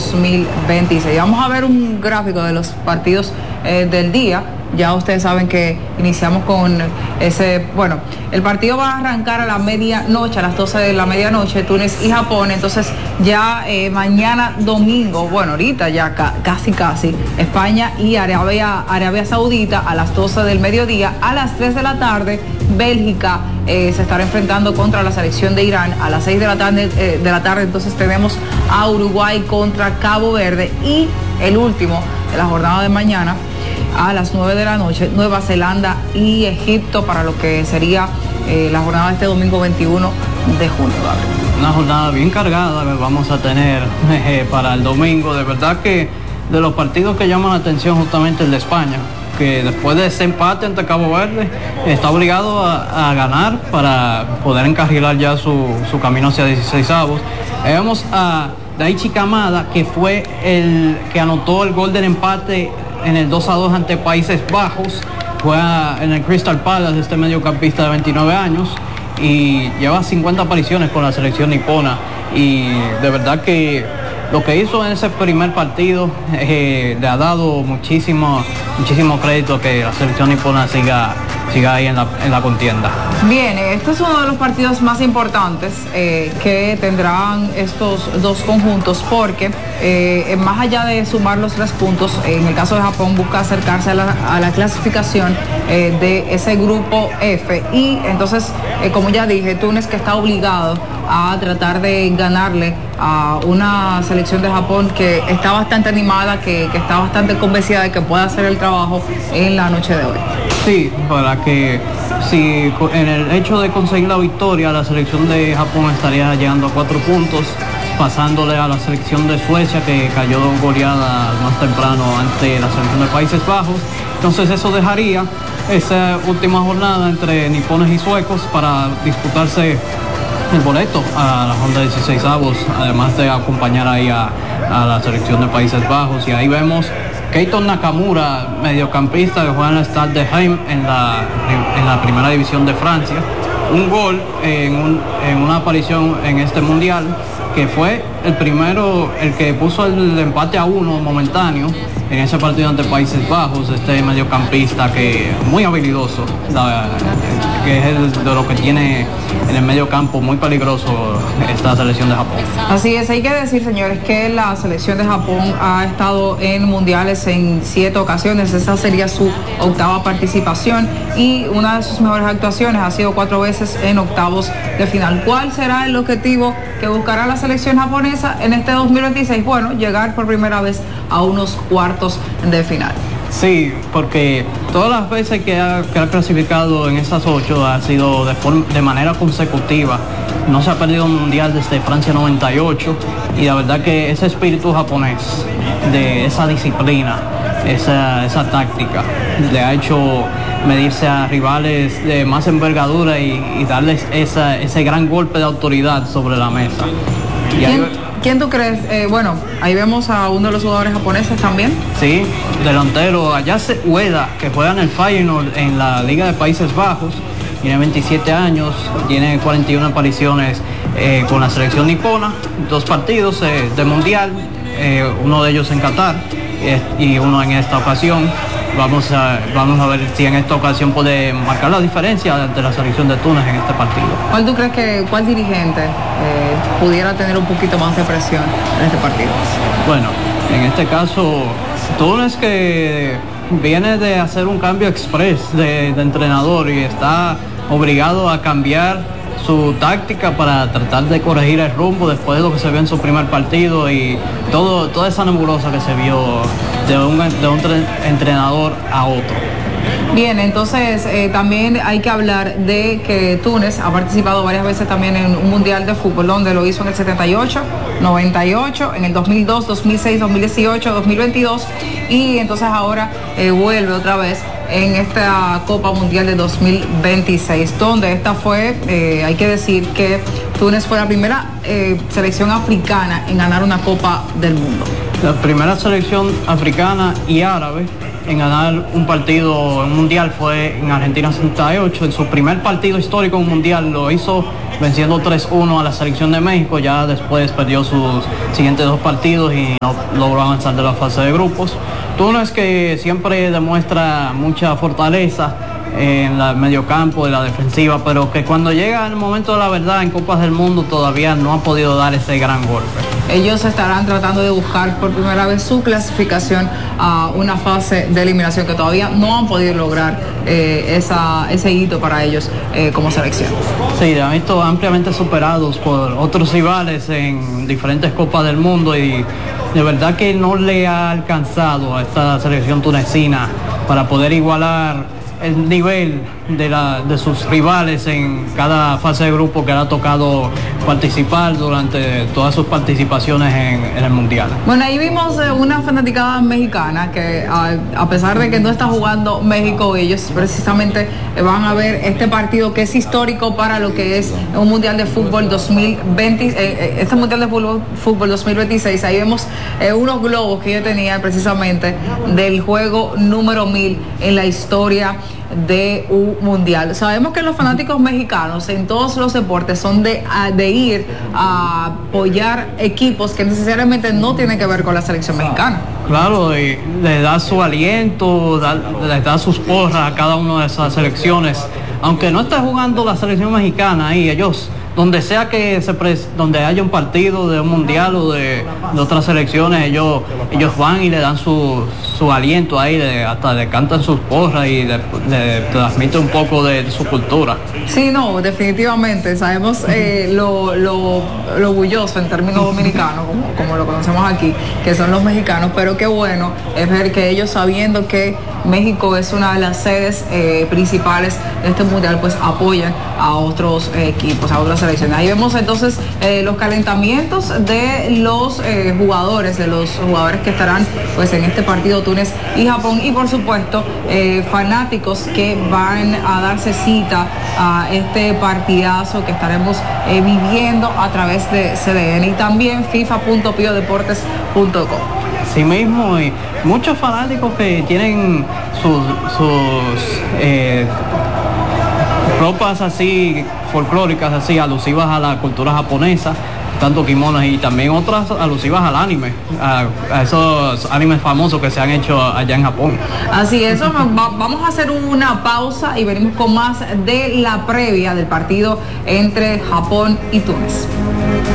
2026. Vamos a ver un gráfico de los partidos del día. Ya ustedes saben que iniciamos con ese, bueno, el partido va a arrancar a la medianoche, a las 12 de la medianoche, Túnez y Japón. Entonces ya mañana domingo, bueno, ahorita ya casi, España y Arabia Saudita a las 12 del mediodía. A las 3 de la tarde, Bélgica se estará enfrentando contra la selección de Irán. A las 6 de la tarde, entonces tenemos a Uruguay contra Cabo Verde. Y el último de la jornada de mañana, a las 9 de la noche, Nueva Zelanda y Egipto para lo que sería la jornada de este domingo 21 de junio. Una jornada bien cargada que vamos a tener para el domingo. De verdad que de los partidos que llaman la atención justamente el de España, que después de ese empate ante Cabo Verde está obligado a ganar para poder encarrilar ya su camino hacia 16avos. Vemos a Daichi Kamada, que fue el que anotó el gol del empate en el 2-2 ante Países Bajos. Juega en el Crystal Palace, este mediocampista de 29 años, y lleva 50 apariciones con la selección nipona. Y de verdad que lo que hizo en ese primer partido le ha dado muchísimo crédito que la selección nipona siga ahí en la contienda. Bien, este es uno de los partidos más importantes que tendrán estos dos conjuntos, porque más allá de sumar los 3 puntos, en el caso de Japón busca acercarse a la clasificación de ese grupo F. Y entonces, como ya dije, Túnez, que está obligado a tratar de ganarle a una selección de Japón que está bastante animada, que está bastante convencida de que puede hacer el trabajo en la noche de hoy. Sí, para que si en el hecho de conseguir la victoria, la selección de Japón estaría llegando a 4 puntos, pasándole a la selección de Suecia, que cayó goleada más temprano ante la selección de Países Bajos. Entonces eso dejaría esa última jornada entre nipones y suecos para disputarse el boleto a la ronda de 16avos, además de acompañar ahí a la selección de Países Bajos. Y ahí vemos Keito Nakamura, mediocampista que juega en el Stade de Reims en la primera división de Francia. Un gol en una aparición en este mundial, que fue el primero, el que puso el empate a 1 momentáneo en ese partido ante Países Bajos. Este mediocampista que muy habilidoso, que es de lo que tiene en el medio campo muy peligroso esta selección de Japón. Así es, hay que decir, señores, que la selección de Japón ha estado en mundiales en 7 ocasiones. Esa sería su 8ª participación, y una de sus mejores actuaciones ha sido 4 veces en octavos de final. ¿Cuál será el objetivo que buscará la selección japonesa en este 2026? Bueno, llegar por primera vez a unos cuartos de final. Sí, porque todas las veces que ha clasificado en esas 8 ha sido de manera consecutiva. No se ha perdido un mundial desde Francia 98, y la verdad que ese espíritu japonés, de esa disciplina, esa táctica, le ha hecho medirse a rivales de más envergadura y darles ese gran golpe de autoridad sobre la mesa. ¿Quién tú crees? Bueno, ahí vemos a uno de los jugadores japoneses también. Sí, delantero Ayase Ueda, que juega en el Feyenoord en la Liga de Países Bajos. Tiene 27 años, tiene 41 apariciones con la selección nipona, 2 partidos de mundial, uno de ellos en Qatar y uno en esta ocasión. Vamos a ver si en esta ocasión puede marcar la diferencia ante la selección de Túnez en este partido. ¿Cuál dirigente pudiera tener un poquito más de presión en este partido? Bueno, en este caso, Túnez, que viene de hacer un cambio express de entrenador y está obligado a cambiar su táctica para tratar de corregir el rumbo después de lo que se vio en su primer partido y toda esa nebulosa que se vio de un entrenador a otro. Bien, entonces también hay que hablar de que Túnez ha participado varias veces también en un mundial de fútbol, donde lo hizo en el 78, 98, en el 2002, 2006, 2018, 2022, y entonces ahora vuelve otra vez en esta Copa Mundial de 2026, donde esta fue, hay que decir que Túnez fue la primera selección africana en ganar una Copa del Mundo. La primera selección africana y árabe en ganar un partido mundial fue en Argentina 78. En su primer partido histórico en mundial lo hizo venciendo 3-1 a la selección de México. Ya después perdió sus siguientes 2 partidos y no logró avanzar de la fase de grupos. Túnez, que siempre demuestra mucha fortaleza en el mediocampo, de la defensiva, pero que cuando llega el momento de la verdad en Copas del Mundo todavía no ha podido dar ese gran golpe. Ellos estarán tratando de buscar por primera vez su clasificación a una fase de eliminación que todavía no han podido lograr ese hito para ellos como selección. Sí, han visto ampliamente superados por otros rivales en diferentes Copas del Mundo y de verdad que no le ha alcanzado a esta selección tunecina para poder igualar el nivel de sus rivales en cada fase de grupo que le ha tocado participar durante todas sus participaciones en el Mundial. Bueno, ahí vimos una fanaticada mexicana que a pesar de que no está jugando México, ellos precisamente van a ver este partido que es histórico para lo que es un Mundial de Fútbol 2020, este Mundial de Fútbol 2026. Ahí vemos unos globos que yo tenía precisamente del juego número 1000 en la historia de un mundial. Sabemos que los fanáticos mexicanos en todos los deportes son de ir a apoyar equipos que necesariamente no tienen que ver con la selección mexicana. Claro, y le da su aliento, le da sus porras a cada una de esas selecciones. Aunque no esté jugando la selección mexicana ahí, ellos, donde sea que donde haya un partido de un mundial o de otras selecciones, ellos van y le dan su aliento ahí, hasta le cantan sus porras y le transmiten un poco de su cultura. Sí, no, definitivamente sabemos lo orgulloso en términos dominicanos, como lo conocemos aquí, que son los mexicanos, pero qué bueno es ver que ellos, sabiendo que México es una de las sedes principales de este mundial, pues apoyan a otros equipos, a otras selecciones. Ahí vemos entonces los calentamientos de los jugadores que estarán pues en este partido Túnez y Japón, y por supuesto fanáticos que van a darse cita a este partidazo que estaremos viviendo a través de CDN y también fifa.piodeportes.com. Así mismo, y muchos fanáticos que tienen sus ropas así folclóricas, así alusivas a la cultura japonesa, tanto kimonos, y también otras alusivas al anime, a esos animes famosos que se han hecho allá en Japón. Así es, vamos a hacer una pausa y venimos con más de la previa del partido entre Japón y Túnez.